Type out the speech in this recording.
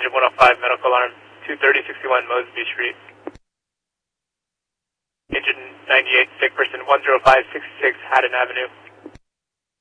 engine 105, medical alarm, 23061 Mosby Street. Engine 98, sick person 10566 Haddon Avenue.